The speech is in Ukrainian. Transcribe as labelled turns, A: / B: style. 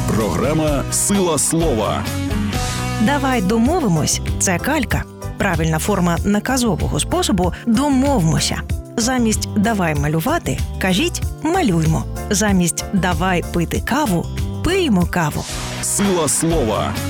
A: Програма «Сила слова».
B: Давай домовимось – це калька. Правильна форма наказового способу «домовмося». Замість «давай малювати» кажіть «малюймо». Замість «давай пити каву» – пиймо каву.
A: Сила слова.